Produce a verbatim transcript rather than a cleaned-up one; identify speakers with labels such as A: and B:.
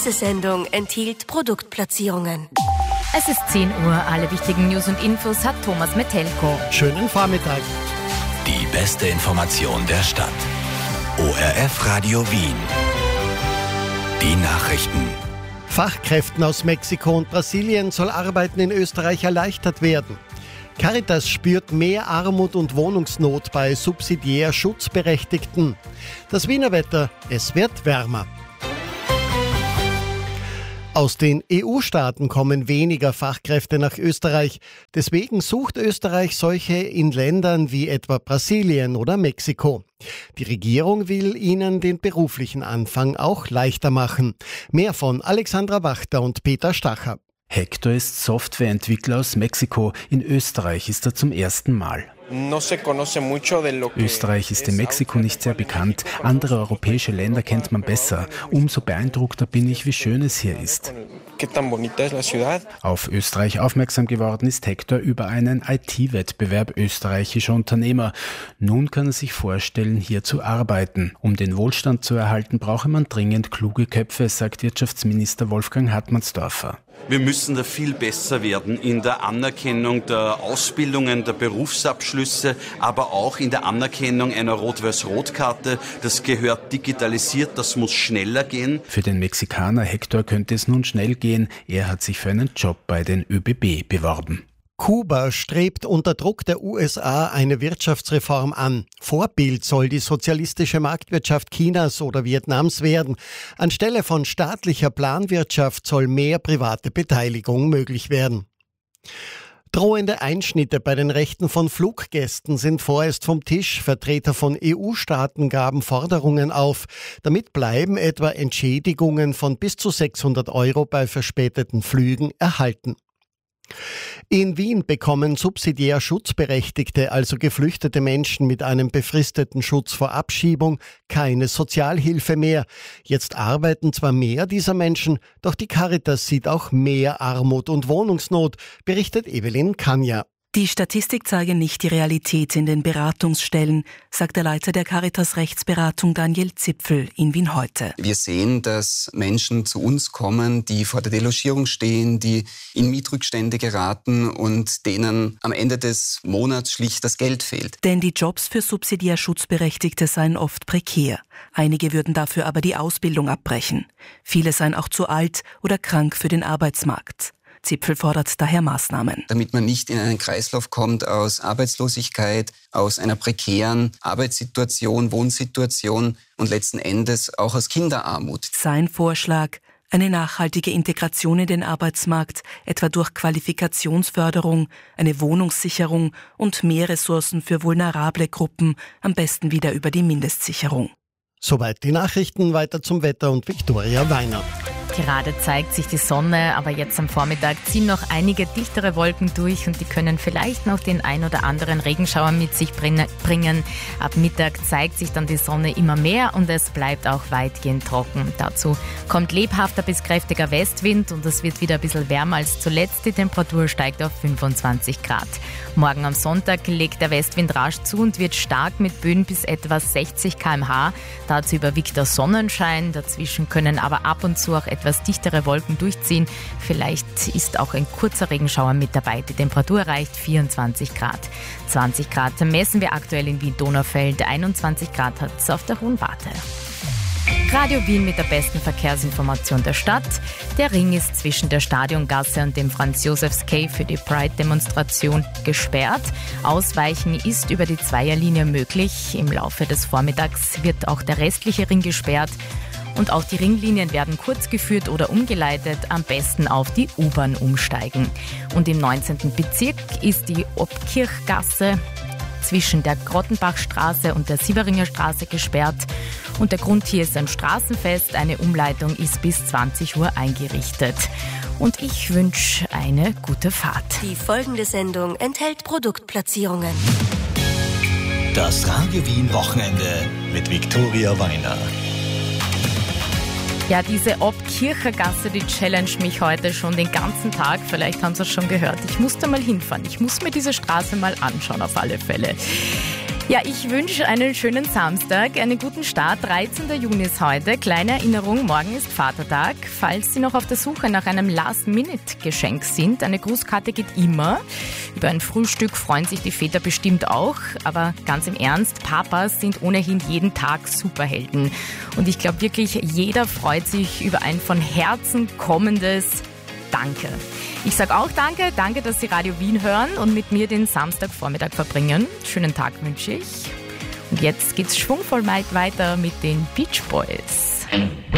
A: Diese Sendung enthielt Produktplatzierungen.
B: Es ist zehn Uhr. Alle wichtigen News und Infos hat Thomas Metelko.
C: Schönen Vormittag.
D: Die beste Information der Stadt. O R F Radio Wien. Die Nachrichten.
C: Fachkräften aus Mexiko und Brasilien soll Arbeiten in Österreich erleichtert werden. Caritas spürt mehr Armut und Wohnungsnot bei subsidiär Schutzberechtigten. Das Wiener Wetter, es wird wärmer. Aus den E U-Staaten kommen weniger Fachkräfte nach Österreich. Deswegen sucht Österreich solche in Ländern wie etwa Brasilien oder Mexiko. Die Regierung will ihnen den beruflichen Anfang auch leichter machen. Mehr von Alexandra Wachter und Peter Stacher.
E: Hector ist Softwareentwickler aus Mexiko. In Österreich ist er zum ersten Mal. Österreich ist in Mexiko nicht sehr bekannt. Andere europäische Länder kennt man besser. Umso beeindruckter bin ich, wie schön es hier ist. Auf Österreich aufmerksam geworden ist Hector über einen I T-Wettbewerb österreichischer Unternehmer. Nun kann er sich vorstellen, hier zu arbeiten. Um den Wohlstand zu erhalten, brauche man dringend kluge Köpfe, sagt Wirtschaftsminister Wolfgang Hartmannsdorfer.
F: Wir müssen da viel besser werden in der Anerkennung der Ausbildungen, der Berufsabschlüsse, aber auch in der Anerkennung einer Rot-Weiß-Rot-Karte. Das gehört digitalisiert, das muss schneller gehen.
E: Für den Mexikaner Hector könnte es nun schnell gehen. Er hat sich für einen Job bei den Ö B B beworben.
C: Kuba strebt unter Druck der U S A eine Wirtschaftsreform an. Vorbild soll die sozialistische Marktwirtschaft Chinas oder Vietnams werden. Anstelle von staatlicher Planwirtschaft soll mehr private Beteiligung möglich werden. Drohende Einschnitte bei den Rechten von Fluggästen sind vorerst vom Tisch. Vertreter von E U-Staaten gaben Forderungen auf. Damit bleiben etwa Entschädigungen von bis zu sechshundert Euro bei verspäteten Flügen erhalten. In Wien bekommen subsidiär Schutzberechtigte, also geflüchtete Menschen mit einem befristeten Schutz vor Abschiebung, keine Sozialhilfe mehr. Jetzt arbeiten zwar mehr dieser Menschen, doch die Caritas sieht auch mehr Armut und Wohnungsnot, berichtet Evelyn Kanja.
G: Die Statistik zeige nicht die Realität in den Beratungsstellen, sagt der Leiter der Caritas Rechtsberatung Daniel Zipfel in Wien heute.
H: Wir sehen, dass Menschen zu uns kommen, die vor der Delogierung stehen, die in Mietrückstände geraten und denen am Ende des Monats schlicht das Geld fehlt.
G: Denn die Jobs für subsidiär Schutzberechtigte seien oft prekär. Einige würden dafür aber die Ausbildung abbrechen. Viele seien auch zu alt oder krank für den Arbeitsmarkt. Zipfel fordert daher Maßnahmen.
H: Damit man nicht in einen Kreislauf kommt aus Arbeitslosigkeit, aus einer prekären Arbeitssituation, Wohnsituation und letzten Endes auch aus Kinderarmut.
G: Sein Vorschlag: eine nachhaltige Integration in den Arbeitsmarkt, etwa durch Qualifikationsförderung, eine Wohnungssicherung und mehr Ressourcen für vulnerable Gruppen, am besten wieder über die Mindestsicherung.
C: Soweit die Nachrichten, weiter zum Wetter und Viktoria Weiner.
B: Gerade zeigt sich die Sonne, aber jetzt am Vormittag ziehen noch einige dichtere Wolken durch und die können vielleicht noch den ein oder anderen Regenschauer mit sich bringen. Ab Mittag zeigt sich dann die Sonne immer mehr und es bleibt auch weitgehend trocken. Dazu kommt lebhafter bis kräftiger Westwind und es wird wieder ein bisschen wärmer als zuletzt. Die Temperatur steigt auf fünfundzwanzig Grad. Morgen am Sonntag legt der Westwind rasch zu und wird stark mit Böen bis etwa sechzig Kilometer pro Stunde. Dazu überwiegt der Sonnenschein. Dazwischen können aber ab und zu auch etwas etwas dichtere Wolken durchziehen. Vielleicht ist auch ein kurzer Regenschauer mit dabei. Die Temperatur erreicht vierundzwanzig Grad. zwanzig Grad messen wir aktuell in Wien-Donaufeld. einundzwanzig Grad hat es auf der Hohen Warte. Radio Wien mit der besten Verkehrsinformation der Stadt. Der Ring ist zwischen der Stadiongasse und dem Franz-Josefs-Quai für die Pride-Demonstration gesperrt. Ausweichen ist über die Zweierlinie möglich. Im Laufe des Vormittags wird auch der restliche Ring gesperrt. Und auch die Ringlinien werden kurz geführt oder umgeleitet, am besten auf die U-Bahn umsteigen. Und im neunzehnten Bezirk ist die Obkirchgasse zwischen der Grottenbachstraße und der Sieveringer Straße gesperrt. Und der Grund hier ist ein Straßenfest. Eine Umleitung ist bis zwanzig Uhr eingerichtet. Und ich wünsche eine gute Fahrt.
A: Die folgende Sendung enthält Produktplatzierungen.
D: Das Radio Wien Wochenende mit Viktoria Weiner.
B: Ja, diese Obkirchergasse, die challenge mich heute schon den ganzen Tag. Vielleicht haben Sie es schon gehört. Ich musste mal hinfahren. Ich muss mir diese Straße mal anschauen, auf alle Fälle. Ja, ich wünsche einen schönen Samstag, einen guten Start. dreizehnter Juni ist heute. Kleine Erinnerung, morgen ist Vatertag. Falls Sie noch auf der Suche nach einem Last-Minute-Geschenk sind, eine Grußkarte geht immer. Über ein Frühstück freuen sich die Väter bestimmt auch. Aber ganz im Ernst, Papas sind ohnehin jeden Tag Superhelden. Und ich glaube wirklich, jeder freut sich über ein von Herzen kommendes Danke. Ich sage auch Danke. Danke, dass Sie Radio Wien hören und mit mir den Samstagvormittag verbringen. Schönen Tag wünsche ich. Und jetzt geht's schwungvoll weiter mit den Beach Boys.